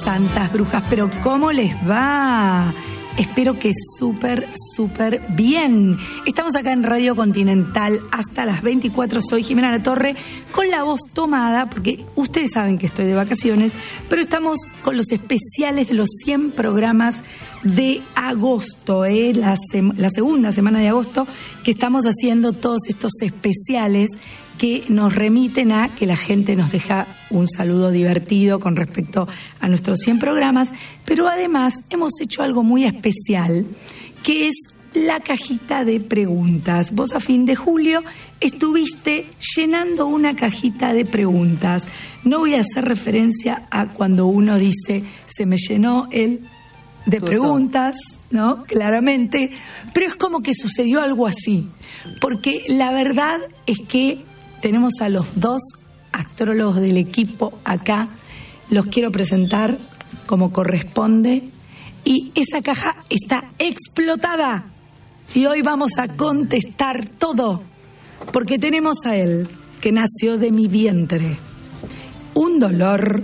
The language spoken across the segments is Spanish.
santas brujas, pero ¿cómo les va? Espero que súper bien. Estamos acá en Radio Continental hasta las 24. Soy Jimena Latorre con la voz tomada, porque ustedes saben que estoy de vacaciones, pero estamos con los especiales de los 100 programas de agosto, la segunda semana de agosto, que estamos haciendo todos estos especiales que nos remiten a que la gente nos deja un saludo divertido con respecto a nuestros 100 programas, pero además hemos hecho algo muy especial, que es la cajita de preguntas. Vos a fin de julio estuviste llenando una cajita de preguntas. No voy a hacer referencia a cuando uno dice, se me llenó el de preguntas, ¿no? Claramente, pero es como que sucedió algo así, porque la verdad es que tenemos a los dos astrólogos del equipo acá, los quiero presentar como corresponde, y esa caja está explotada, y hoy vamos a contestar todo, porque tenemos a él, que nació de mi vientre, un dolor,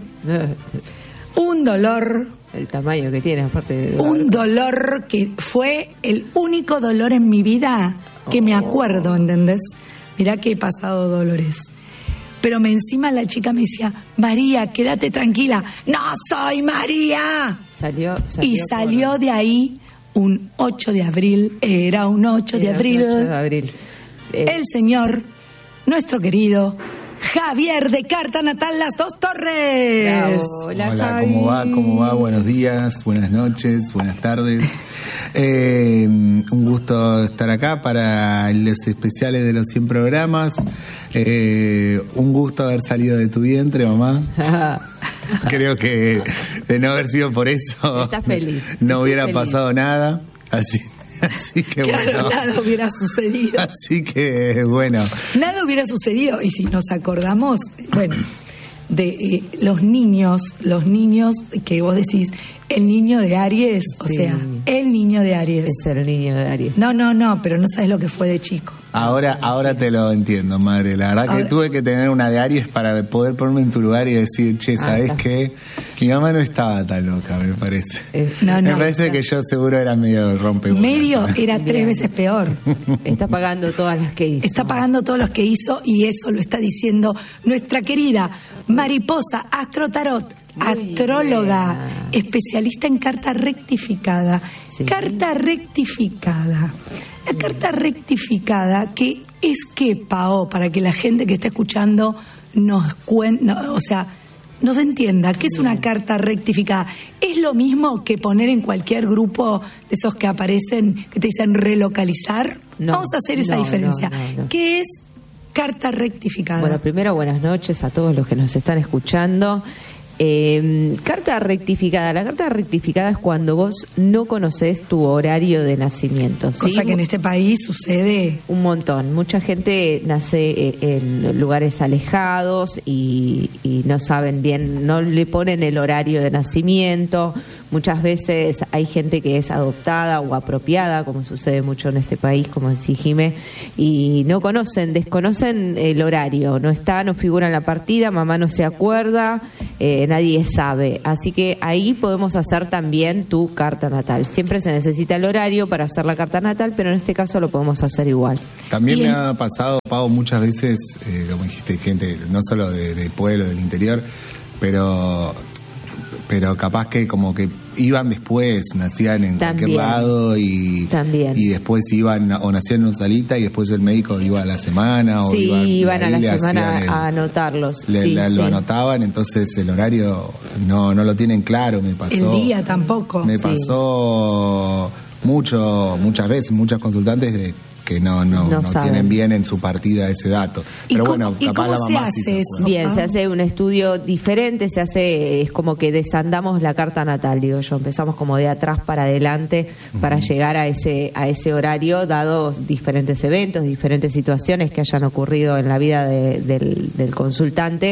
el tamaño que tiene, aparte de... un dolor que fue el único dolor en mi vida que me acuerdo, ¿entendés? Mirá que he pasado dolores. Pero encima la chica me decía, María, quédate tranquila. ¡No soy María! Salió de ahí un 8 de abril. Era un 8 de abril. Un 8 de abril. El señor, nuestro querido Javier de Carta Natal Las Dos Torres. Bravo. Hola, Javi. ¿Cómo va? Buenos días, buenas noches, buenas tardes. Un gusto estar acá para los especiales de los 100 programas. Un gusto haber salido de tu vientre, mamá. Creo que de no haber sido por eso, estás feliz. No hubiera pasado nada. Así que claro, bueno. Nada hubiera sucedido. Así que bueno. Nada hubiera sucedido. Y si nos acordamos, bueno, de los niños que vos decís, el niño de Aries, o sea, el niño de Aries. Es el niño de Aries. No, pero no sabes lo que fue de chico. Ahora te lo entiendo, madre. La verdad que tuve que tener una de Aries para poder ponerme en tu lugar y decir, che, ¿sabés qué? Mi mamá no estaba tan loca, me parece. Me parece que yo seguro era medio rompehuevos. Medio era 3 veces peor. Está pagando todas las que hizo. Está pagando todos los que hizo, y eso lo está diciendo nuestra querida Mariposa Astrotarot, astróloga, especialista en carta rectificada. Sí. Carta rectificada. La carta rectificada, que es que, Pao, para que la gente que está escuchando nos entienda, ¿qué es una carta rectificada? Es lo mismo que poner en cualquier grupo de esos que aparecen, que te dicen relocalizar. Vamos a hacer esa diferencia. No. ¿Qué es carta rectificada? Bueno, primero, buenas noches a todos los que nos están escuchando. Carta rectificada. La carta rectificada es cuando vos no conocés tu horario de nacimiento, ¿sí? Cosa que en este país sucede un montón. Mucha gente nace en lugares alejados y no saben bien, no le ponen el horario de nacimiento. Muchas veces hay gente que es adoptada o apropiada, como sucede mucho en este país, como decía Jimé, y desconocen el horario, no figura en la partida, mamá no se acuerda, nadie sabe. Así que ahí podemos hacer también tu carta natal. Siempre se necesita el horario para hacer la carta natal, pero en este caso lo podemos hacer igual. También me ha pasado, Pau, muchas veces, como dijiste, gente no solo de pueblo, del interior, pero capaz que como que iban después, nacían en cualquier lado y después iban o nacían en una salita y después el médico iba a la semana o iban a la semana a anotarlos. Lo anotaban, entonces el horario no lo tienen claro, me pasó. El día tampoco. Me pasó muchas veces, muchas consultantes que no tienen bien en su partida ese dato. Pero bueno, capaz la mamá sí se acuerda. Bien, se hace un estudio diferente, es como que desandamos la carta natal, digo yo, empezamos como de atrás para adelante para llegar a ese horario, dado diferentes eventos, diferentes situaciones que hayan ocurrido en la vida del consultante,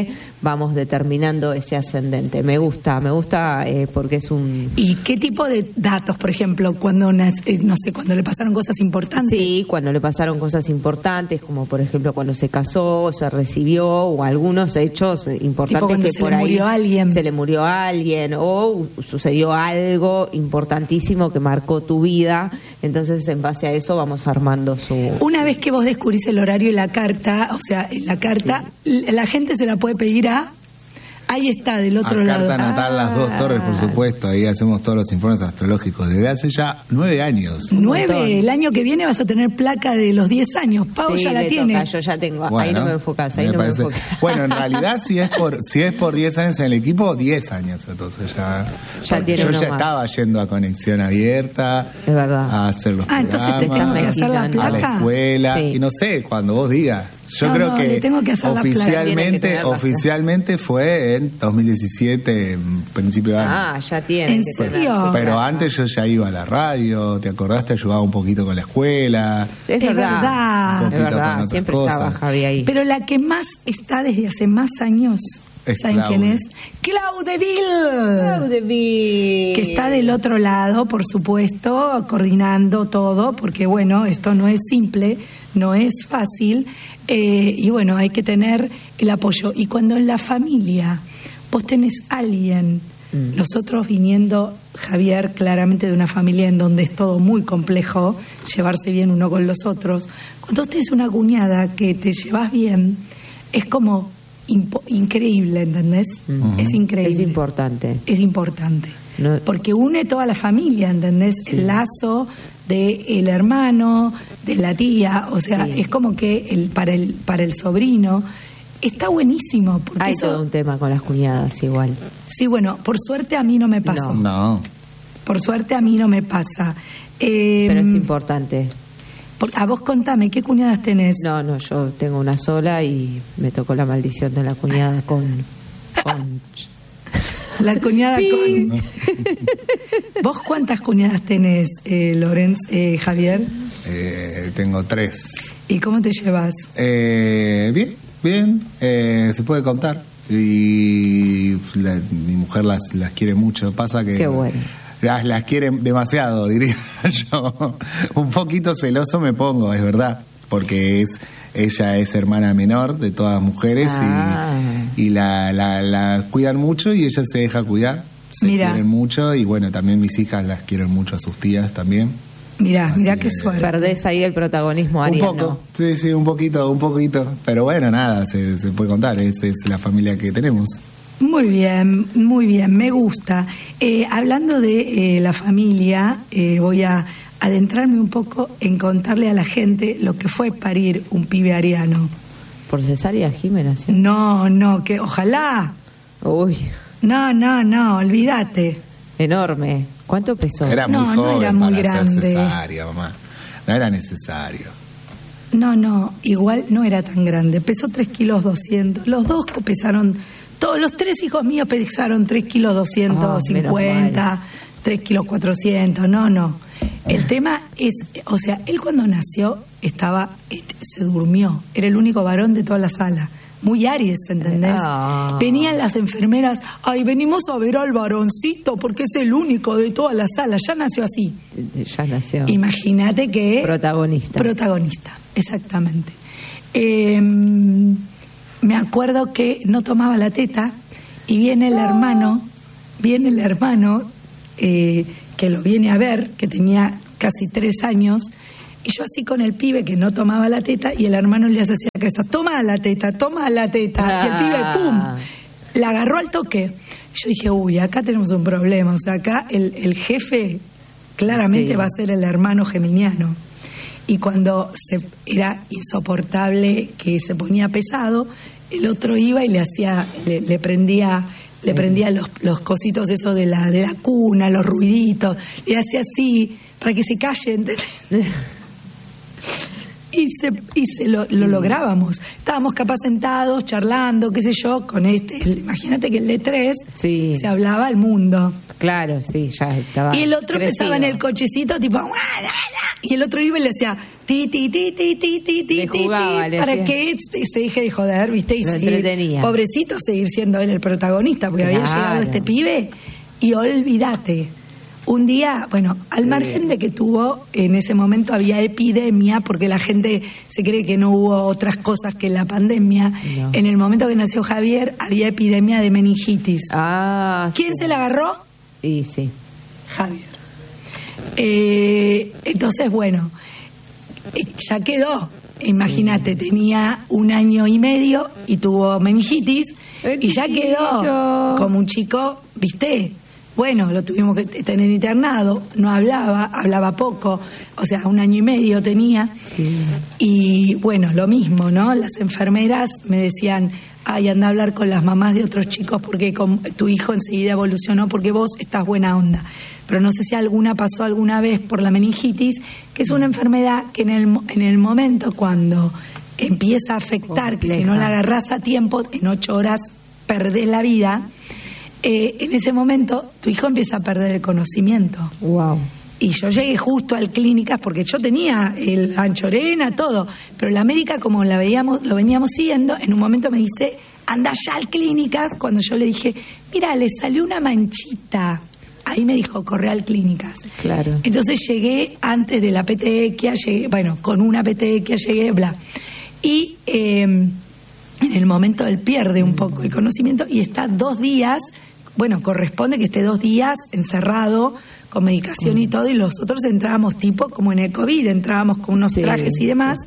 vamos determinando ese ascendente. Me gusta porque es un... ¿Y qué tipo de datos, por ejemplo, cuando no sé, cuando le pasaron cosas importantes? Sí, cuando le pasaron cosas importantes, como por ejemplo cuando se casó, se recibió, o algunos hechos importantes que por ahí se le murió a alguien o sucedió algo importantísimo que marcó tu vida. Entonces, en base a eso vamos armando su... Una vez que vos descubrís el horario y la carta, o sea, la carta, la gente se la puede pedir a... Ahí está, del otro lado. Carta natal Las Dos Torres, por supuesto. Ahí hacemos todos los informes astrológicos desde hace ya 9 años. 9, el año que viene vas a tener placa de los 10 años. Pau ya la tiene. Yo ya tengo. Bueno, ahí no me enfocás, ahí no me enfocás. Bueno, en realidad, si es por 10 años en el equipo, 10 años. Entonces ya tiene yo uno ya más. Estaba yendo a Conexión Abierta. Es verdad. A hacer los programas. Entonces te tengo que hacer la placa. A la escuela. Sí. Y no sé, cuando vos digas. Yo No, creo no, que le tengo que hacer la placa. oficialmente fue en 2017, en principio de año. Ya tiene. ¿En que tener serio? su Pero placa. antes yo ya iba a la radio, ¿te acordás? Te ayudaba un poquito con la escuela. Es verdad. Un Es poquito con verdad. otras Siempre cosas. estaba Javi ahí. Pero la que más está desde hace más años, Es ¿saben Claudia. quién es? Claudeville. Que está del otro lado, por supuesto, coordinando todo, porque bueno, esto no es simple, no es fácil, y bueno, hay que tener el apoyo. Y cuando en la familia vos tenés alguien, nosotros viniendo, Javier, claramente de una familia en donde es todo muy complejo, llevarse bien uno con los otros, cuando vos tenés una cuñada que te llevas bien, es como increíble, ¿entendés? Es increíble. Es importante. Es importante. No. Porque une toda la familia, ¿entendés? Sí. El lazo del hermano, de la tía, o sea, Sí. es como que para el sobrino está buenísimo. Porque Hay eso, todo un tema con las cuñadas igual. sí, bueno, por suerte a mí no me pasó. No. Por suerte a mí no me pasa. Pero es importante. A vos contame, ¿qué cuñadas tenés? No, yo tengo una sola y me tocó la maldición de la cuñada con La cuñada Sí. con... ¿Vos cuántas cuñadas tenés, Lorenz, Javier? Tengo 3. ¿Y cómo te llevas? Bien, se puede contar. Y mi mujer las quiere mucho. Pasa que Qué bueno. las quiere demasiado, diría yo. Un poquito celoso me pongo, es verdad, porque ella es hermana menor de todas las mujeres y la cuidan mucho y ella se deja cuidar. Se Mirá. quieren mucho y bueno, también mis hijas las quieren mucho a sus tías también. Mirá Así qué que suerte. Perdés ahí el protagonismo, Un Ariel, poco, ¿no? sí, un poquito. Pero bueno, nada, se puede contar, es la familia que tenemos. Muy bien, me gusta. Hablando de la familia, voy a adentrarme un poco en contarle a la gente lo que fue parir un pibe ariano. Por cesárea, Jimena, ¿sí? No, que ojalá. Uy, No, olvídate. enorme. ¿Cuánto pesó? Era muy No, no joven era muy para grande. ser cesárea, mamá. No era necesario. No, igual no era tan grande. Pesó 3 kilos 200. Los dos pesaron, todos los 3 hijos míos pesaron 3 kilos 250, 3 kilos 400. No. El tema es, o sea, él cuando nació se durmió. Era el único varón de toda la sala. Muy Aries, ¿entendés? Venían las enfermeras, venimos a ver al varoncito porque es el único de toda la sala. Ya nació así. Ya nació. Imagínate que... Protagonista, exactamente. Me acuerdo que no tomaba la teta y viene el hermano que lo viene a ver, que tenía casi 3 años, y yo así con el pibe que no tomaba la teta y el hermano le hace así la cabeza, toma la teta, y el pibe, ¡pum!, la agarró al toque. Yo dije, acá tenemos un problema, o sea, acá el jefe claramente Sí. va a ser el hermano geminiano. Y cuando era insoportable, que se ponía pesado, el otro iba y le prendía los cositos esos de la cuna, los ruiditos, le hacía así para que se calle, ¿entendés? Y lo lográbamos. Estábamos capaz sentados, charlando, qué sé yo, con imagínate que el de 3 Sí. se hablaba al mundo. Claro, sí, ya estaba. Y el otro crecido. empezaba en el cochecito, tipo, y el otro iba y le decía, Le jugaba, le para hacía. que se deje de joder, ¿viste? Y Lo seguir, entretenía. pobrecito, seguir siendo él el protagonista, porque había Claro. llegado este pibe. Y olvídate, un día, bueno, al margen de que tuvo, en ese momento había epidemia, porque la gente se cree que no hubo otras cosas que la pandemia. No. En el momento que nació Javier, había epidemia de meningitis. ¿Quién Sí. se la agarró? Y sí. Javier. Entonces, bueno, ya quedó. Imagínate, tenía 1 año y medio y tuvo meningitis y ya quedó chiquito. como un chico, ¿viste? Bueno, lo tuvimos que tener internado, no hablaba poco, o sea, 1 año y medio tenía. Sí. Y bueno, lo mismo, ¿no? Las enfermeras me decían, ay, anda a hablar con las mamás de otros chicos porque tu hijo enseguida evolucionó porque vos estás buena onda. Pero no sé si pasó alguna vez por la meningitis, que es una enfermedad que en el momento cuando empieza a afectar, que si no la agarrás a tiempo, en 8 horas perdés la vida, en ese momento tu hijo empieza a perder el conocimiento. Wow. Y yo llegué justo al Clínicas porque yo tenía el anchorena, todo, pero la médica, como lo veníamos siguiendo, en un momento me dice, anda ya al Clínicas, cuando yo le dije, mira, le salió una manchita. Ahí me dijo, corre al Clínicas. Claro. Entonces llegué antes de la petequia, con una petequia llegué, bla. Y en el momento él pierde un poco el conocimiento y está 2 días, bueno, corresponde que esté 2 días encerrado con medicación y todo, y los otros entrábamos tipo como en el COVID, entrábamos con unos trajes y demás.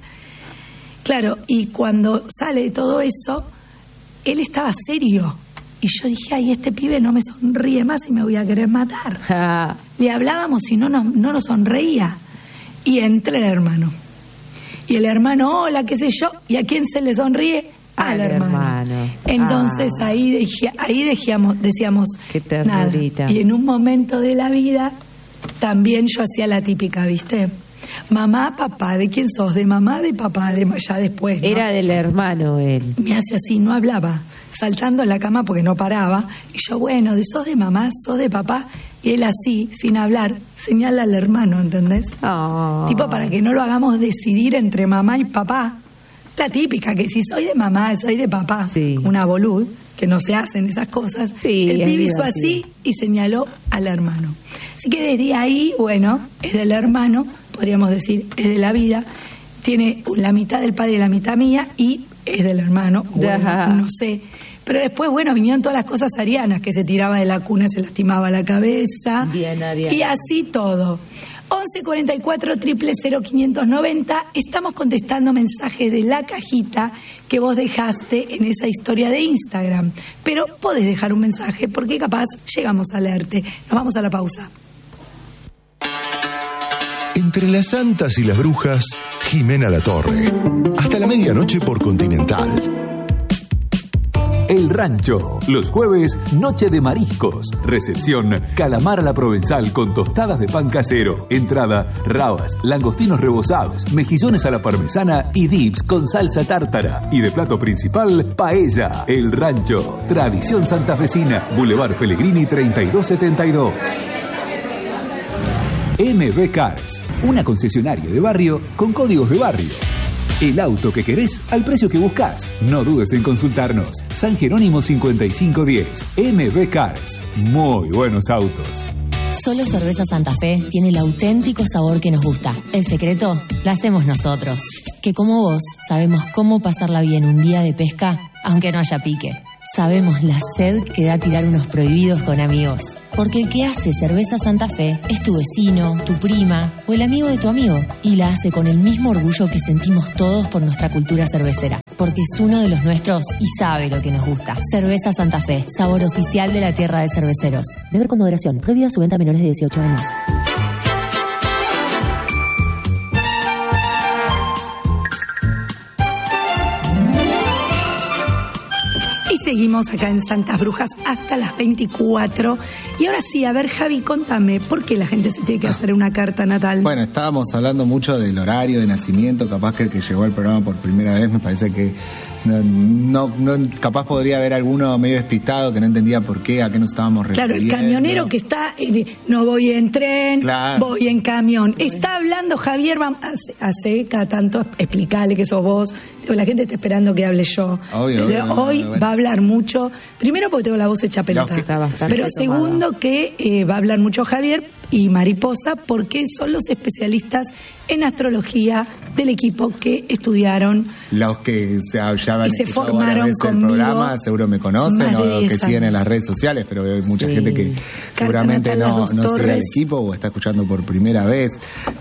Claro, y cuando sale de todo eso, él estaba serio. Y yo dije, ay, este pibe no me sonríe más y me voy a querer matar. Le hablábamos y no nos sonreía. Y entra el hermano. Y el hermano, hola, qué sé yo. ¿Y a quién se le sonríe? Al hermano. Entonces ahí decíamos, qué ternurita. Nada. Y en un momento de la vida también yo hacía la típica, ¿viste? Mamá, papá, ¿de quién sos? ¿De mamá, de papá? Ya después, ¿no? Era del hermano él. Me hace así, no hablaba, saltando en la cama porque no paraba. Y yo, bueno, ¿sos de mamá? ¿Sos de papá? Y él así, sin hablar, señala al hermano, ¿entendés? Oh. Tipo para que no lo hagamos decidir entre mamá y papá. La típica, que si soy de mamá, soy de papá. Sí. Una bolud, que no se hacen esas cosas. Sí, el es pibe hizo divertido. así y señaló al hermano. Así que desde ahí, bueno, es del hermano, podríamos decir, es de la vida. Tiene la mitad del padre y la mitad mía y es del hermano, bueno, no sé. Pero después, bueno, vinieron todas las cosas arianas, que se tiraba de la cuna, se lastimaba la cabeza. Bien, Ariana. Y así todo. 11 44 000 590. Estamos contestando mensajes de la cajita que vos dejaste en esa historia de Instagram. Pero podés dejar un mensaje porque capaz llegamos a leerte. Nos vamos a la pausa. Entre las santas y las brujas, Jimena Latorre. Hasta la medianoche por Continental. El Rancho, los jueves, noche de mariscos. Recepción, calamar a la provenzal con tostadas de pan casero. Entrada, rabas, langostinos rebozados, mejillones a la parmesana y dips con salsa tártara. Y de plato principal, paella. El Rancho, tradición santafesina. Boulevard Pellegrini 3272. MB Cars, una concesionaria de barrio con códigos de barrio. El auto que querés al precio que buscás. No dudes en consultarnos. San Jerónimo 5510. MB Cars. Muy buenos autos. Solo Cerveza Santa Fe tiene el auténtico sabor que nos gusta. El secreto lo hacemos nosotros. Que como vos sabemos cómo pasarla bien un día de pesca, aunque no haya pique. Sabemos la sed que da tirar unos prohibidos con amigos. Porque el que hace Cerveza Santa Fe es tu vecino, tu prima o el amigo de tu amigo. Y la hace con el mismo orgullo que sentimos todos por nuestra cultura cervecera. Porque es uno de los nuestros y sabe lo que nos gusta. Cerveza Santa Fe, sabor oficial de la tierra de cerveceros. Beber con moderación. Prohibida su venta a menores de 18 años. Seguimos acá en Santas Brujas hasta las 24. Y ahora sí, a ver, Javi, contame, ¿por qué la gente se tiene que hacer una carta natal? Bueno, estábamos hablando mucho del horario de nacimiento, capaz que el que llegó al programa por primera vez me parece que No, capaz podría haber alguno medio despistado que no entendía por qué, a qué nos estábamos refiriendo. Claro, el camionero que está, no voy en tren, claro, voy en camión. Está hablando Javier, hace cada tanto, explicarle que sos vos. La gente está esperando que hable yo. Obvio, hoy bueno. Va a hablar mucho, primero porque tengo la voz hecha pelota, pero segundo que va a hablar mucho Javier y Mariposa porque son los especialistas en astrología del equipo que estudiaron. Los que ya van se formaron conmigo. El programa seguro me conocen o los que siguen en las redes sociales, pero hay mucha gente que seguramente no sigue al equipo o está escuchando por primera vez.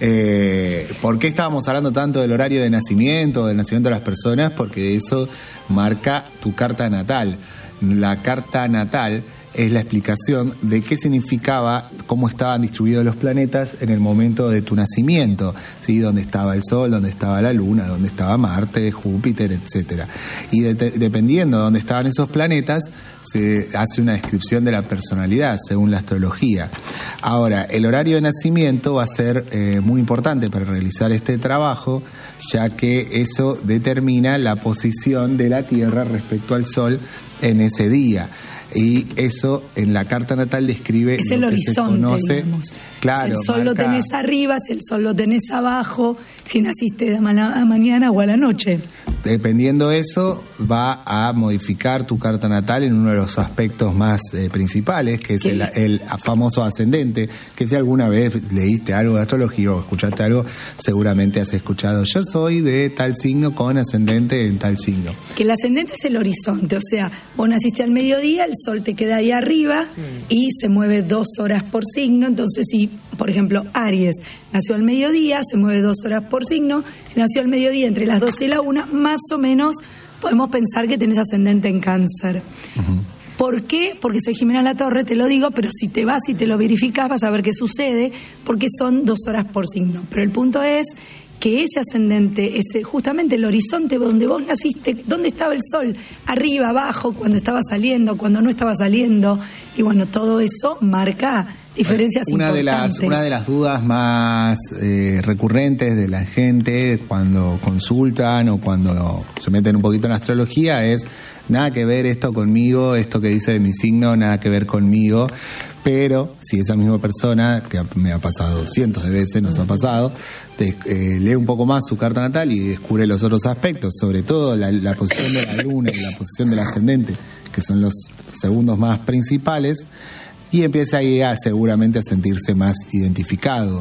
¿Por qué estábamos hablando tanto del horario de nacimiento, del nacimiento de las personas? Porque eso marca tu carta natal. La carta natal es la explicación de qué significaba, cómo estaban distribuidos los planetas en el momento de tu nacimiento, ¿sí? Dónde estaba el Sol, dónde estaba la Luna, dónde estaba Marte, Júpiter, etcétera. Y dependiendo de dónde estaban esos planetas, se hace una descripción de la personalidad según la astrología. Ahora, el horario de nacimiento va a ser muy importante para realizar este trabajo, ya que eso determina la posición de la Tierra respecto al Sol en ese día. Y eso en la carta natal describe es el horizonte, digamos. Claro, si el sol lo tenés arriba, si el sol lo tenés abajo, si naciste de mañana o a la noche. Dependiendo de eso, va a modificar tu carta natal en uno de los aspectos más principales, que es el famoso ascendente, que si alguna vez leíste algo de astrología o escuchaste algo, seguramente has escuchado, yo soy de tal signo con ascendente en tal signo. Que el ascendente es el horizonte, o sea, vos naciste al mediodía, el sol te queda ahí arriba y se mueve 2 horas por signo. Entonces, si, por ejemplo, Aries nació al mediodía, se mueve 2 horas por signo. Si nació al mediodía entre las 12 y la 1, más o menos podemos pensar que tenés ascendente en Cáncer. Uh-huh. ¿Por qué? Porque soy Jimena Latorre, te lo digo, pero si te vas y te lo verificás vas a ver qué sucede, porque son 2 horas por signo. Pero el punto es que ese ascendente, ese justamente el horizonte donde vos naciste, donde estaba el sol, arriba, abajo, cuando estaba saliendo, cuando no estaba saliendo, y bueno, todo eso marca diferencias importantes. Una de las dudas más recurrentes de la gente cuando consultan o cuando se meten un poquito en la astrología es: nada que ver esto conmigo, esto que dice de mi signo, nada que ver conmigo. Pero si esa misma persona, que me ha pasado cientos de veces, nos ha pasado, lee un poco más su carta natal y descubre los otros aspectos, sobre todo la posición de la luna y la posición del ascendente, que son los segundos más principales, y empieza ahí seguramente a sentirse más identificado,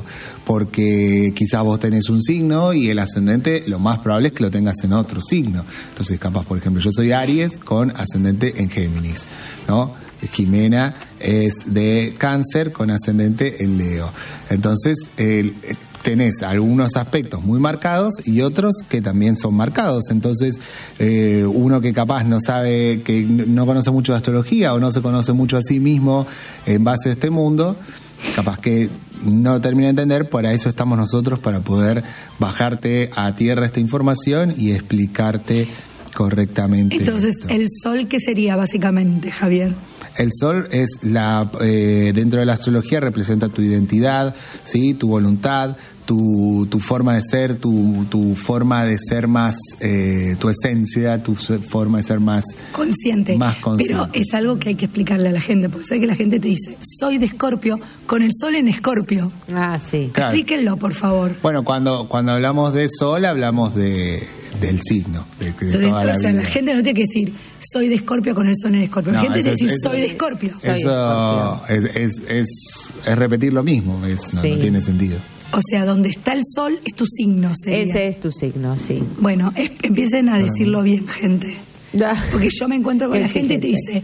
porque quizás vos tenés un signo y el ascendente lo más probable es que lo tengas en otro signo. Entonces, capaz, por ejemplo, yo soy Aries con ascendente en Géminis, ¿no? Jimena es de Cáncer con ascendente en Leo. Entonces, tenés algunos aspectos muy marcados y otros que también son marcados. Entonces, uno que capaz no sabe, que no conoce mucho de astrología o no se conoce mucho a sí mismo en base a este mundo, capaz que no termina de entender. Para eso estamos nosotros, para poder bajarte a tierra esta información y explicarte correctamente. Entonces, esto. ¿el sol qué sería básicamente, Javier? El sol es dentro de la astrología representa tu identidad, ¿sí? Tu voluntad, tu forma de ser, tu forma de ser más, tu esencia, tu forma de ser más consciente. Pero es algo que hay que explicarle a la gente, porque sabe que la gente te dice, soy de Escorpio, con el sol en Escorpio. Ah, sí. Claro. Explíquenlo, por favor. Bueno, cuando hablamos de sol, hablamos del signo, de entonces, toda la vida. La gente no tiene que decir, soy de Escorpio con el sol en Escorpio. La gente tiene que decir, soy de Escorpio. Eso es repetir lo mismo, no tiene sentido. O sea, donde está el sol es tu signo, sería. Ese es tu signo, sí. Bueno, empiecen a decirlo bien, gente. Porque yo me encuentro con la gente y te dice,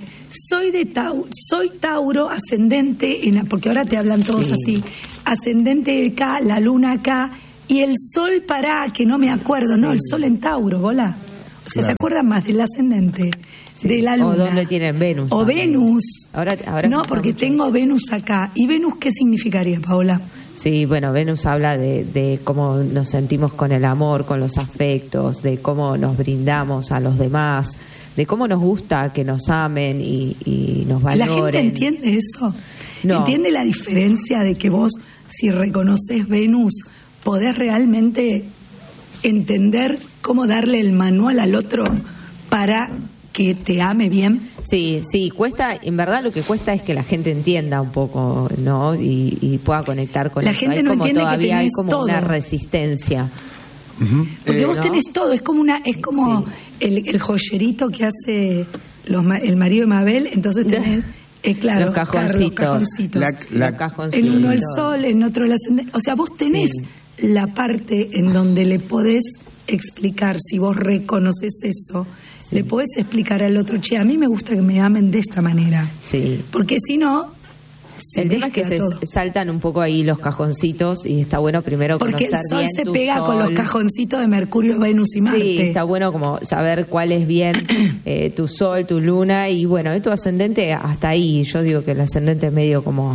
soy Tauro, ascendente, porque ahora te hablan todos así, ascendente acá, la luna acá, y el sol que no me acuerdo, no, el sol en Tauro, bola. O sea, ¿se acuerdan más del ascendente? Sí. De la luna. O donde tienen Venus. O también. Venus. Ahora no, porque tengo Venus acá. ¿Y Venus qué significaría, Paola? Sí, bueno, Venus habla de cómo nos sentimos con el amor, con los afectos, de cómo nos brindamos a los demás, de cómo nos gusta que nos amen y nos valoren. ¿La gente entiende eso? No. ¿Entiende la diferencia de que vos, si reconoces Venus, podés realmente entender cómo darle el manual al otro para que te ame bien. Sí, cuesta, en verdad lo que cuesta es que la gente entienda un poco, ¿no? Y pueda conectar con la eso. gente hay no como entiende que todavía hay tenés como todo. una resistencia. Porque vos ¿no? tenés todo, es como el joyerito que hace el marido de Mabel, entonces tenés claro, los cajoncitos. Los cajoncitos. En uno el sol, en otro el ascendente. O sea, vos tenés la parte en donde le podés explicar, si vos reconoces eso, le podés explicar al otro, che, a mí me gusta que me amen de esta manera. Sí. Porque si no, el tema es que se saltan un poco ahí los cajoncitos y está bueno primero porque conocer bien el sol se tu pega sol. con los cajoncitos de Mercurio, Venus y Marte. Sí, está bueno como saber cuál es bien tu sol, tu luna y bueno, tu ascendente hasta ahí. Yo digo que el ascendente es medio como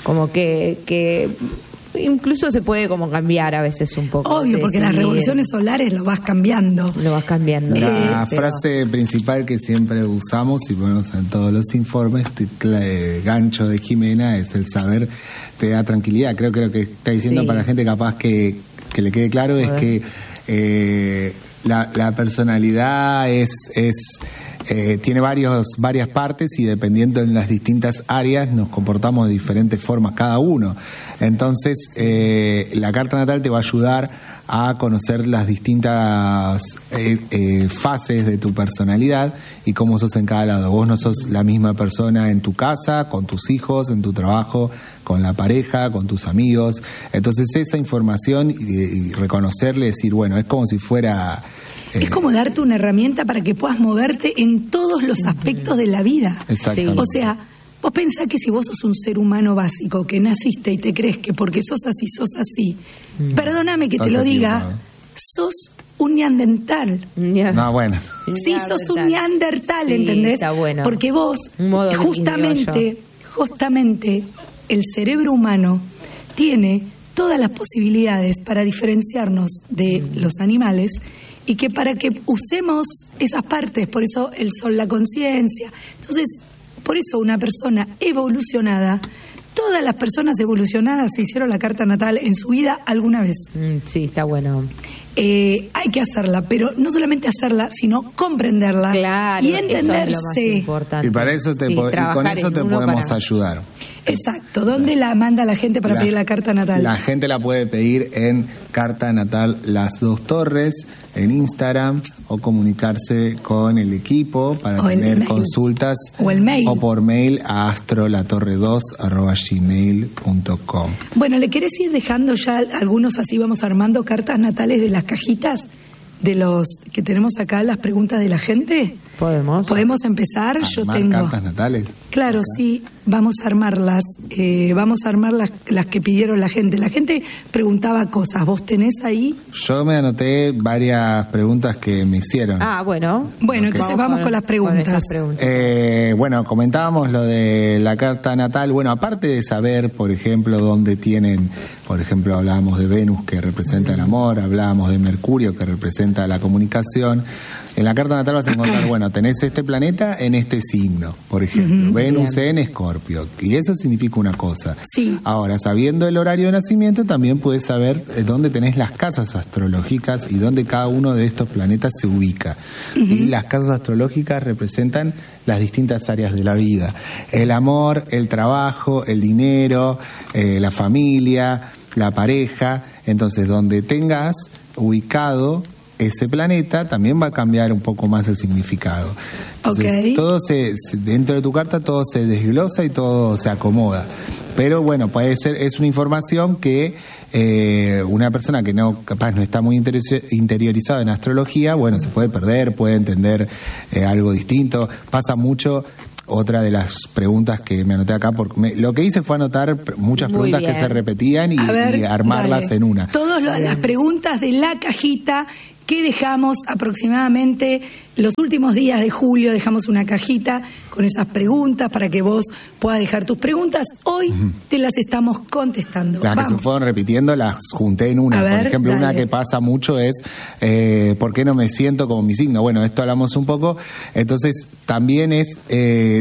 que incluso se puede como cambiar a veces un poco. Obvio, porque las revoluciones solares lo vas cambiando. La frase principal que siempre usamos y ponemos en todos los informes, gancho de Jimena, es el saber te da tranquilidad. Creo que lo que está diciendo para la gente capaz que le quede claro es que la personalidad tiene varias partes y dependiendo en las distintas áreas nos comportamos de diferentes formas cada uno. Entonces, la carta natal te va a ayudar a conocer las distintas fases de tu personalidad y cómo sos en cada lado. Vos no sos la misma persona en tu casa, con tus hijos, en tu trabajo, con la pareja, con tus amigos. Entonces, esa información y reconocerle, decir, bueno, es como si fuera... Es como darte una herramienta para que puedas moverte en todos los aspectos de la vida. Exactamente. O sea, vos pensás que si vos sos un ser humano básico, que naciste y te crees que porque sos así, perdóname que te lo diga, sos un neandertal. No, bueno. Sí, sos un neandertal, ¿entendés? Está bueno. Porque vos, justamente, el cerebro humano tiene todas las posibilidades para diferenciarnos de los animales y que para que usemos esas partes, por eso el sol, la conciencia. Entonces, por eso una persona evolucionada, todas las personas evolucionadas se hicieron la carta natal en su vida alguna vez. Sí, está bueno. Hay que hacerla, pero no solamente hacerla, sino comprenderla y entenderse. Eso es lo más importante. Y para eso con eso te podemos ayudar. Exacto. ¿Dónde la manda la gente para pedir la carta natal? La gente la puede pedir en Carta Natal Las Dos Torres, en Instagram, o comunicarse con el equipo para tener consultas. O el mail. O por mail a astrolatorre2@gmail.com. Bueno, ¿le querés ir dejando ya algunos, así vamos armando cartas natales de las cajitas de los que tenemos acá, las preguntas de la gente? ¿Podemos empezar? Yo tengo cartas natales. Claro, acá. Sí, vamos a armarlas. Vamos a armar las que pidieron la gente. La gente preguntaba cosas. ¿Vos tenés ahí? Yo me anoté varias preguntas que me hicieron. Bueno, entonces vamos con las preguntas. Bueno, comentábamos lo de la carta natal. Bueno, aparte de saber, por ejemplo, dónde tienen, por ejemplo, hablábamos de Venus, que representa el amor, hablábamos de Mercurio, que representa la comunicación. En la carta natal vas a encontrar, bueno, tenés este planeta en este signo, por ejemplo, Venus en Escorpio, y eso significa una cosa. Sí. Ahora, sabiendo el horario de nacimiento, también puedes saber dónde tenés las casas astrológicas y dónde cada uno de estos planetas se ubica. Y las casas astrológicas representan las distintas áreas de la vida: el amor, el trabajo, el dinero, la familia, la pareja. Entonces, donde tengas ubicado ese planeta, también va a cambiar un poco más el significado. Entonces, todo dentro de tu carta todo se desglosa y todo se acomoda. Pero bueno, puede ser, es una información que una persona que capaz no está muy interiorizada en astrología, bueno, se puede perder, puede entender algo distinto. Pasa mucho. Otra de las preguntas que me anoté acá, porque lo que hice fue anotar muchas preguntas que se repetían y armarlas en una. Todas las preguntas de la cajita que dejamos aproximadamente los últimos días de julio, dejamos una cajita con esas preguntas para que vos puedas dejar tus preguntas. Hoy te las estamos contestando. Las que se fueron repitiendo las junté en una. Por ejemplo, una que pasa mucho es ¿por qué no me siento como mi signo? Bueno, esto hablamos un poco. Entonces, también es